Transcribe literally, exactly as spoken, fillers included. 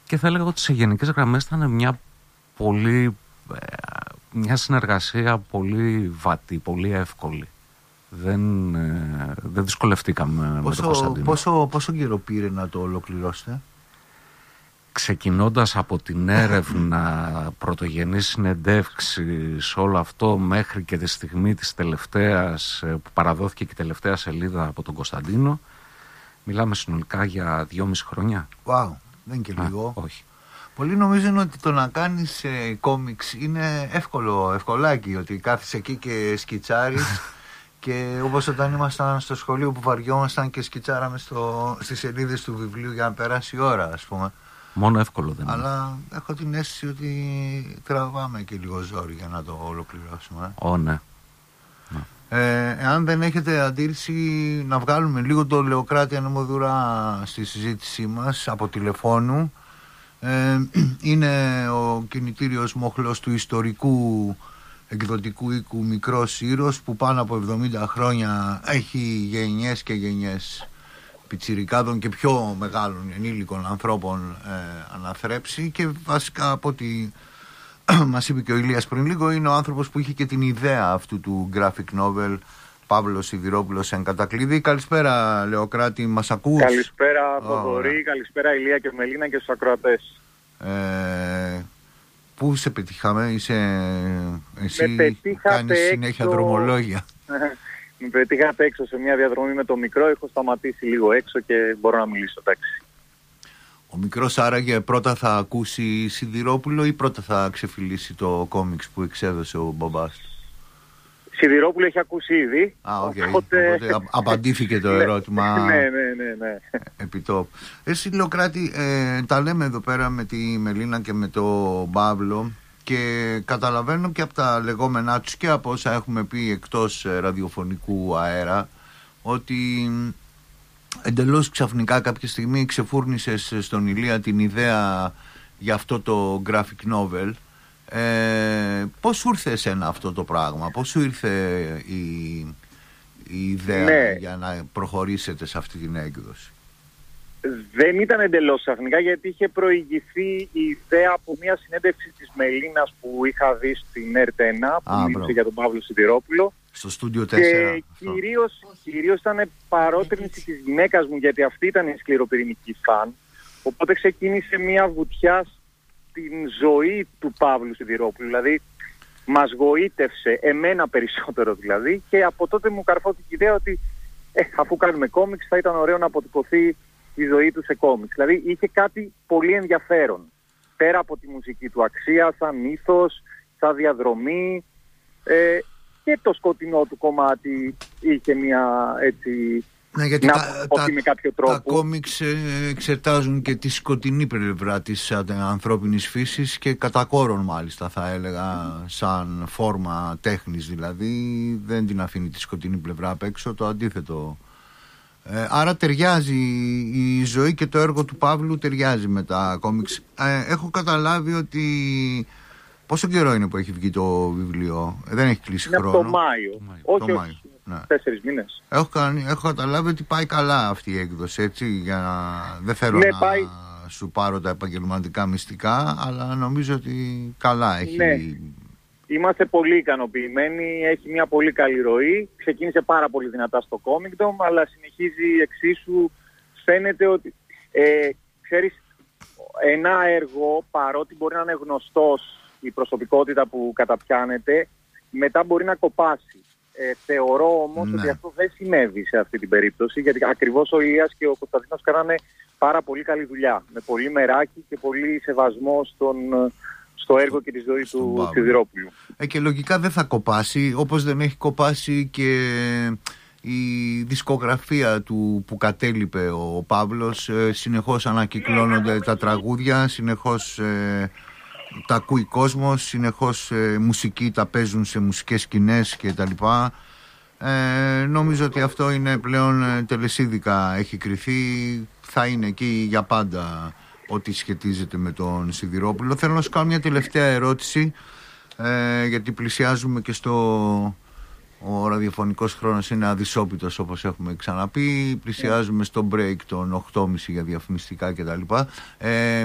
Και θα έλεγα ότι σε γενικές γραμμές ήταν μια πολύ, μια συνεργασία πολύ βατή, πολύ εύκολη. Δεν, δεν δυσκολευτήκαμε πόσο, με τον Κωνσταντίνο. Πόσο, πόσο καιρό πήρε να το ολοκληρώσετε? Ξεκινώντας από την έρευνα, πρωτογενή συνεντεύξη, όλο αυτό μέχρι και τη στιγμή της τελευταίας, που παραδόθηκε και η τελευταία σελίδα από τον Κωνσταντίνο, μιλάμε συνολικά για δυόμιση χρόνια. Wow, δεν και λίγο. Α, όχι. Πολλοί νομίζουν ότι το να κάνεις ε, κόμιξ είναι εύκολο, ευκολάκι, ότι κάθεσαι εκεί και σκιτσάρεις και όπως όταν ήμασταν στο σχολείο που βαριόμασταν και σκιτσάραμε στο, στις σελίδες του βιβλίου για να περάσει η ώρα, ας πούμε. Μόνο εύκολο δεν είναι. Αλλά έχω την αίσθηση ότι τραβάμε και λίγο ζόρι για να το ολοκληρώσουμε. Ω, ναι. Ε, εάν δεν έχετε αντίρρηση να βγάλουμε λίγο το Λεοκράτη Ανεμοδουρά στη συζήτησή μας από τηλεφώνου. Ε, είναι ο κινητήριος μοχλός του ιστορικού εκδοτικού οίκου Μικρός Ήρος, που πάνω από εβδομήντα χρόνια έχει γενιές και γενιές πιτσιρικάδων και πιο μεγάλων ενήλικων ανθρώπων ε, αναθρέψει, και βασικά από ό,τι μας είπε και ο Ηλίας πριν λίγο, είναι ο άνθρωπος που είχε και την ιδέα αυτού του graphic novel, Παύλος Σιδηρόπουλος εν κατακλείδη. Καλησπέρα Λεοκράτη, μας ακούς? Καλησπέρα Θοδωρή, oh, καλησπέρα Ηλία και Μελίνα και στους ακροατές. Ε, πού σε πετύχαμε, είσαι εσύ, κάνεις συνέχεια έξω... δρομολόγια. Με πετύχατε έξω σε μια διαδρομή με το μικρό, έχω σταματήσει λίγο έξω και μπορώ να μιλήσω, εντάξει. Ο μικρός άραγε πρώτα θα ακούσει Σιδηρόπουλο ή πρώτα θα ξεφυλίσει το κόμιξ που εξέδωσε ο μπαμπάς? Σιδηρόπουλο έχει ακούσει ήδη. Α, οκ. Okay. Οπότε... Οπότε απαντήθηκε το ερώτημα. Ναι, ναι, ναι, ναι. Επιτόπου. Εσύ, Λεοκράτη, ε, τα λέμε εδώ πέρα με τη Μελίνα και με τον Παύλο και καταλαβαίνω και από τα λεγόμενά τους και από όσα έχουμε πει εκτός ραδιοφωνικού αέρα ότι εντελώς ξαφνικά κάποια στιγμή ξεφούρνησες στον Ηλία την ιδέα για αυτό το graphic novel. Ε, πώς σου ήρθε εσένα αυτό το πράγμα, πώς σου ήρθε η, η ιδέα ναι. για να προχωρήσετε σε αυτή την έκδοση? Δεν ήταν εντελώς ξαφνικά, γιατί είχε προηγηθεί η ιδέα από μια συνέντευξη της Μελίνας που είχα δει στην ΕΡΤ1, που μίλησε για τον Παύλο Σιδηρόπουλο. Στο στούντιο τέσσερα. Και κυρίως, κυρίως ήταν παρότρινση της γυναίκας μου, γιατί αυτή ήταν η σκληροπυρηνική φαν. Οπότε ξεκίνησε μια βουτιά στην ζωή του Παύλου Σιδηρόπουλου. Δηλαδή μας γοήτευσε, εμένα περισσότερο δηλαδή, και από τότε μου καρφώθηκε η ιδέα ότι ε, αφού κάνουμε κόμιξ θα ήταν ωραίο να αποτυπωθεί η ζωή του σε κόμιξ. Δηλαδή είχε κάτι πολύ ενδιαφέρον. Πέρα από τη μουσική του αξία, σαν μύθος, σαν διαδρομή, ε, και το σκοτεινό του κομμάτι είχε μια έτσι... Ναι, γιατί να τα, τα, με κάποιο τρόπο. Τα κόμιξ εξετάζουν και τη σκοτεινή πλευρά της ανθρώπινης φύσης και κατά κόρον μάλιστα θα έλεγα, σαν φόρμα τέχνης δηλαδή, δεν την αφήνει τη σκοτεινή πλευρά απ' έξω, το αντίθετο. Ε, άρα ταιριάζει η ζωή και το έργο του Παύλου, ταιριάζει με τα κόμιξ. Ε, έχω καταλάβει ότι... Πόσο καιρό είναι που έχει βγει το βιβλίο? Ε, δεν έχει κλείσει είναι χρόνο. Από το Μάιο. Το Μάιο. Όχι, το όχι. Μάιο. Ναι. Τέσσερις μήνες. Έχω, έχω καταλάβει ότι πάει καλά αυτή η έκδοση, έτσι, για να... δεν θέλω ναι, να πάει... σου πάρω τα επαγγελματικά μυστικά, αλλά νομίζω ότι καλά έχει... Ναι. Είμαστε πολύ ικανοποιημένοι, έχει μια πολύ καλή ροή, ξεκίνησε πάρα πολύ δυνατά στο Comicdom, αλλά συνεχίζει εξίσου. Φαίνεται ότι, ε, ξέρεις, ένα έργο, παρότι μπορεί να είναι γνωστός η προσωπικότητα που καταπιάνεται, μετά μπορεί να κοπάσει. Ε, θεωρώ όμως ναι. ότι αυτό δεν συνέβη σε αυτή την περίπτωση, γιατί ακριβώς ο Ηλίας και ο Κωνσταντίνος κάνανε πάρα πολύ καλή δουλειά, με πολύ μεράκι και πολύ σεβασμό στον, στο έργο και τη ζωή του Σιδηρόπουλου. Ε, και λογικά δεν θα κοπάσει, όπως δεν έχει κοπάσει και η δισκογραφία του που κατέλειπε ο Παύλος. Ε, συνεχώς ανακυκλώνονται τα τραγούδια, συνεχώς... Ε, τα ακούει κόσμος, συνεχώς ε, μουσική τα παίζουν σε μουσικές σκηνές και τα λοιπά. Ε, νομίζω ότι αυτό είναι πλέον ε, τελεσίδικα έχει κριθεί, θα είναι εκεί για πάντα ό,τι σχετίζεται με τον Σιδηρόπουλο. Θέλω να σου κάνω μια τελευταία ερώτηση, ε, γιατί πλησιάζουμε και στο... Ο ραδιοφωνικός χρόνος είναι αδυσόπιτος, όπως έχουμε ξαναπεί. Πλησιάζουμε στο break των οκτώ και τριάντα για διαφημιστικά κτλ. Ε,